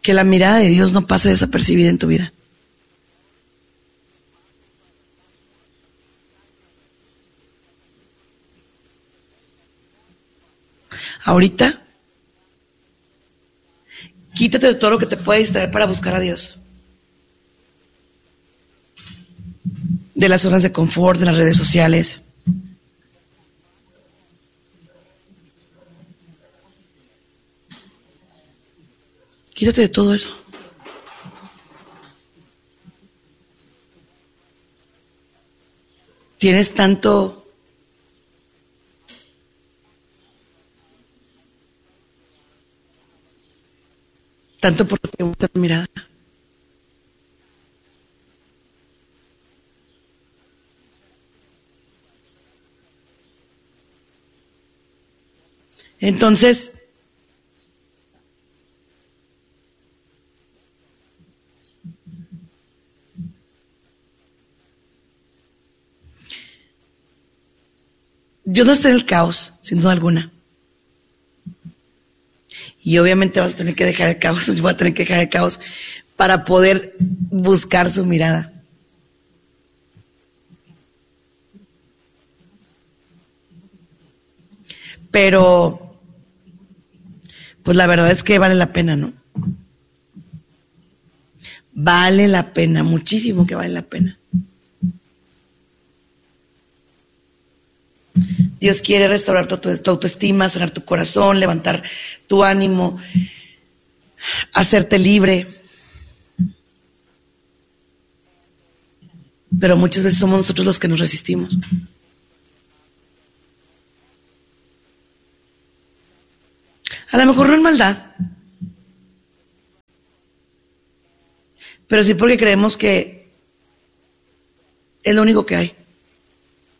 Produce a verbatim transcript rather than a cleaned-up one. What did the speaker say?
que la mirada de Dios no pase desapercibida en tu vida. Ahorita, quítate de todo lo que te puede distraer para buscar a Dios. De las zonas de confort, de las redes sociales. Quítate de todo eso. Tienes tanto tanto por qué buscar mirada. Entonces, Dios no está en el caos, sin duda alguna. Y obviamente vas a tener que dejar el caos, yo voy a tener que dejar el caos para poder buscar su mirada. Pero, pues la verdad es que vale la pena, ¿no? Vale la pena, muchísimo que vale la pena. Dios quiere restaurar tu, tu autoestima, sanar tu corazón, levantar tu ánimo, hacerte libre. Pero muchas veces somos nosotros los que nos resistimos. A lo mejor no en maldad, pero sí porque creemos que es lo único que hay.